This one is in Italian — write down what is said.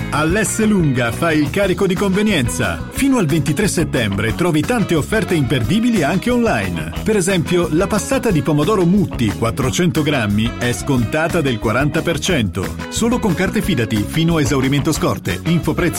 All'S Lunga fai il carico di convenienza. Fino al 23 settembre trovi tante offerte imperdibili anche online. Per esempio, la passata di pomodoro Mutti 400 grammi è scontata del 40%. Solo con carte Fidati fino a esaurimento scorte. Info prezzi